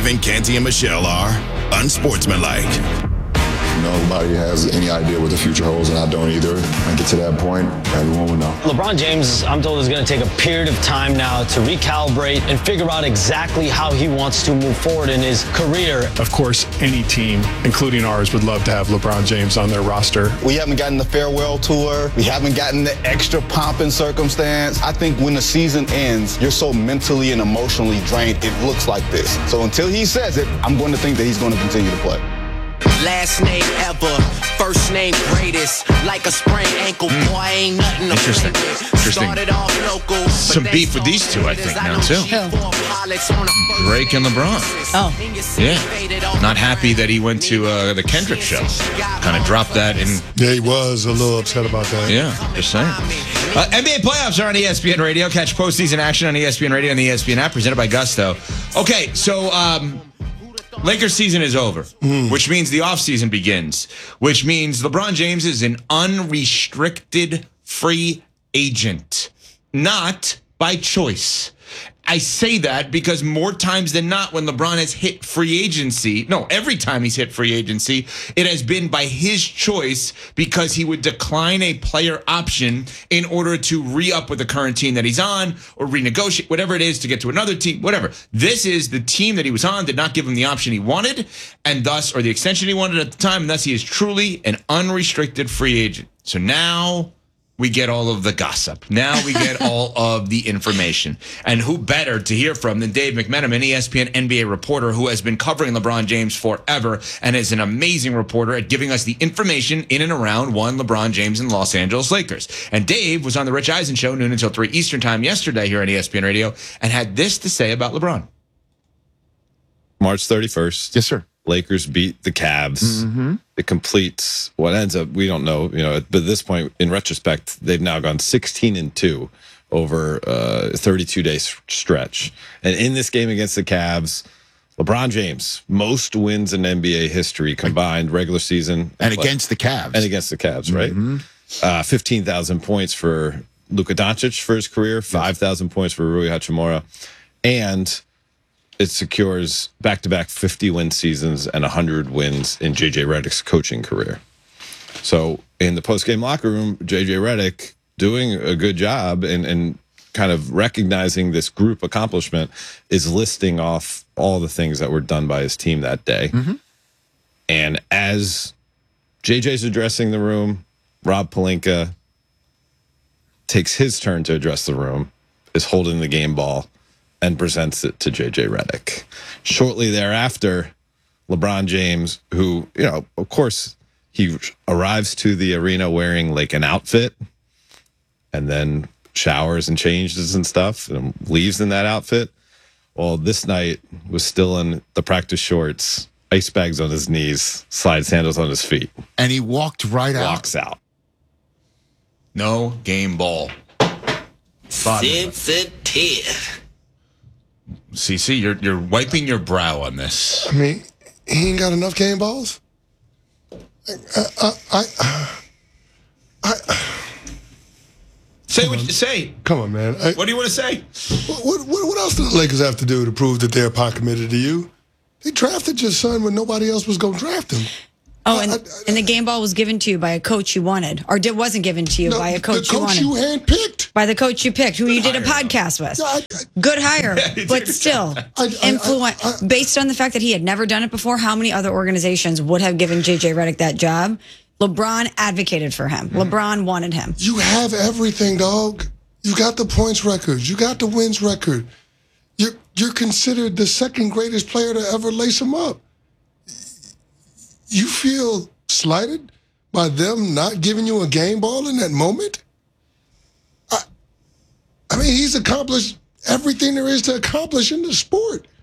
Evan, Canty, and Michelle are unsportsmanlike. Nobody has any idea what the future holds, and I don't either. I get to that point, everyone will know. LeBron James, I'm told, is going to take a period of time now to recalibrate and figure out exactly how he wants to move forward in his career. Of course, any team, including ours, would love to have LeBron James on their roster. We haven't gotten the farewell tour. We haven't gotten the extra pomp and circumstance. I think when the season ends, you're so mentally and emotionally drained, it looks like this. So until he says it, I'm going to think that he's going to continue to play. Last name ever, first name greatest. Like a sprained ankle, boy, ain't nothing to Interesting. play with. Interesting. Started off local, Some beef with these two, I think, now, too. Drake and LeBron. Oh. Yeah. Not happy that he went to the Kendrick show. Kind of dropped that in. Yeah, he was a little upset about that. Yeah, just saying. NBA playoffs are on ESPN Radio. Catch postseason action on ESPN Radio and the ESPN app, presented by Gusto. Okay, so Lakers season is over, which means the offseason begins, which means LeBron James is an unrestricted free agent, not by choice. I say that because more times than not, when LeBron has hit free agency, every time he's hit free agency, it has been by his choice because he would decline a player option in order to re-up with the current team that he's on or renegotiate, whatever it is, to get to another team, whatever. This is the team that he was on did not give him the option he wanted, and thus, or the extension he wanted at the time, and thus he is truly an unrestricted free agent. So now we get all of the gossip. Now we get all of the information. And who better to hear from than Dave McMenamin, ESPN NBA reporter who has been covering LeBron James forever and is an amazing reporter at giving us the information in and around one LeBron James and Los Angeles Lakers. And Dave was on the Rich Eisen show, noon until 3 Eastern time yesterday here on ESPN Radio, and had this to say about LeBron. March 31st. Yes, sir. Lakers beat the Cavs. It completes what ends up, we don't know, but at this point, in retrospect, they've now gone 16-2 over a 32-day stretch. And in this game against the Cavs, LeBron James, most wins in NBA history combined, regular season. And against the Cavs. And against the Cavs, right? 15,000 points for Luka Doncic for his career, 5,000 points for Rui Hachimura. And it secures back-to-back 50-win seasons and 100 wins in J.J. Redick's coaching career. So in the post-game locker room, J.J. Redick doing a good job and kind of recognizing this group accomplishment is listing off all the things that were done by his team that day. And as J.J.'s addressing the room, Rob Pelinka takes his turn to address the room, is holding the game ball, and presents it to J.J. Redick. Shortly thereafter, LeBron James, who, of course, he arrives to the arena wearing like an outfit and then showers and changes and stuff and leaves in that outfit. Well, this night was still in the practice shorts, ice bags on his knees, slide sandals on his feet. And he walked right out. Walks out. No game ball. Sensitive. CC, you're wiping your brow on this. I mean, he ain't got enough game balls. Say what you say. Come on, man. What do you want to say? What else do the Lakers have to do to prove that they're pot committed to you? They drafted your son when nobody else was going to draft him. Oh, and the game ball was given to you by a coach you wanted, or wasn't given to you by a coach you wanted. The coach you handpicked. By the coach you picked, who you did a podcast with. Good hire, but still, based on the fact that he had never done it before, how many other organizations would have given J.J. Redick that job? LeBron advocated for him. LeBron wanted him. You have everything, dog. You got the points record. You got the wins record. You're considered the second greatest player to ever lace him up. You feel slighted by them not giving you a game ball in that moment? I mean, he's accomplished everything there is to accomplish in the sport.